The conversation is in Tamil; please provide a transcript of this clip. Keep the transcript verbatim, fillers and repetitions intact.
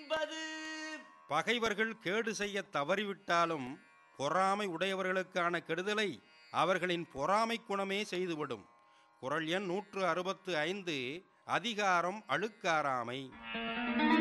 என்பது. பகைவர்கள் கேடு செய்ய தவறிவிட்டாலும் பொறாமை உடையவர்களுக்கான கெடுதலை அவர்களின் பொறாமை குணமே செய்துவிடும். குறள் எண் நூற்று அறுபத்து ஐந்து. அதிகாரம் அழுக்காராமை.